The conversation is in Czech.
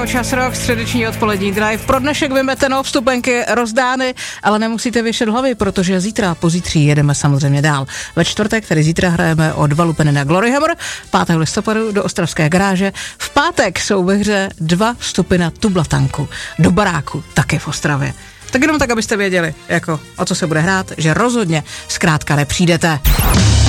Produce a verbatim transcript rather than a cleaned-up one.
rádio, čas rok, středeční odpolední drive. Pro dnešek vymeteno, vstupenky rozdány, ale nemusíte věšet hlavy, protože zítra a pozítří jedeme samozřejmě dál. Ve čtvrtek, tedy zítra hrajeme o dva lupeny na Gloryhammer, pátého listopadu do ostravské garáže. V pátek jsou ve hře dva vstupy na Tublatanku, do baráku, taky v Ostravě. Tak jenom tak, abyste věděli, jako, o co se bude hrát, že rozhodně zkrátka nepřijdete.